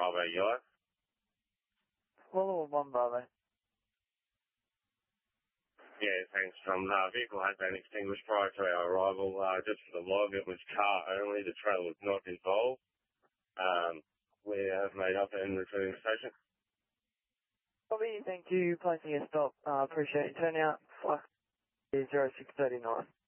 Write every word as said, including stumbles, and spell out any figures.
Bravo Yellow. Follow one Bravo. Yeah, thanks. Um, the vehicle had been extinguished prior to our arrival. Uh, just for the log, it was car only. The trailer was not involved. Um, we have made up and returning the station. Bobby, thank you. Placing a stop. Uh, appreciate it. Turn out. Fuck. zero six thirty-nine.